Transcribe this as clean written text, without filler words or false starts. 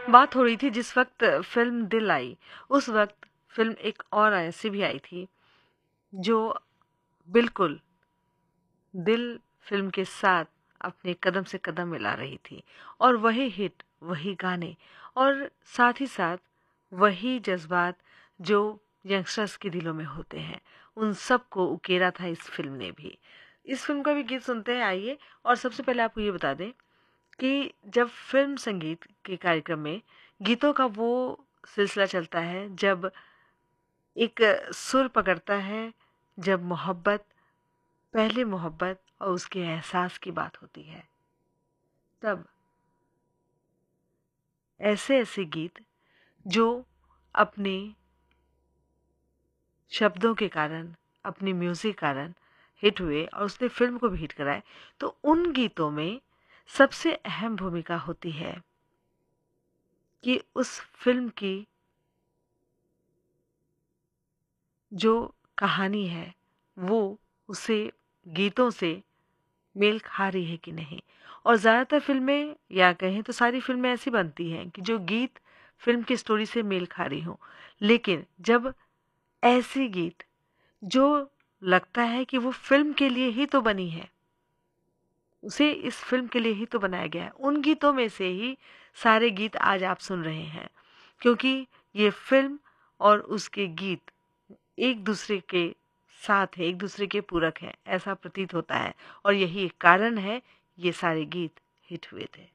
बात हो रही थी जिस वक्त फ़िल्म दिल आई, उस वक्त फ़िल्म एक और ऐसी भी आई थी जो बिल्कुल दिल फ़िल्म के साथ अपने कदम से कदम मिला रही थी, और वही हिट, वही गाने और साथ ही साथ वही जज़्बात जो यंगस्टर्स के दिलों में होते हैं, उन सब को उकेरा था इस फ़िल्म ने भी। इस फ़िल्म का भी गीत सुनते हैं, आइए। और सबसे पहले आपको ये बता दें कि जब फ़िल्म संगीत के कार्यक्रम में गीतों का वो सिलसिला चलता है, जब एक सुर पकड़ता है, जब मोहब्बत, पहले मोहब्बत और उसके एहसास की बात होती है, तब ऐसे-ऐसे गीत जो अपने शब्दों के कारण, अपनी म्यूज़िक कारण हिट हुए और उसने फ़िल्म को भी हिट कराए, तो उन गीतों में सबसे अहम भूमिका होती है कि उस फ़िल्म की जो कहानी है, वो उसे गीतों से मेल खा रही है कि नहीं। और ज़्यादातर फ़िल्में, या कहें तो सारी फ़िल्में ऐसी बनती हैं कि जो गीत फ़िल्म की स्टोरी से मेल खा रही हों। लेकिन जब ऐसी गीत जो लगता है कि वो फ़िल्म के लिए ही तो बनी है, उसे इस फ़िल्म के लिए ही तो बनाया गया है, उन गीतों में से ही सारे गीत आज आप सुन रहे हैं। क्योंकि ये फ़िल्म और उसके गीत एक दूसरे के साथ है, एक दूसरे के पूरक हैं, ऐसा प्रतीत होता है, और यही एक कारण है ये सारे गीत हिट हुए थे।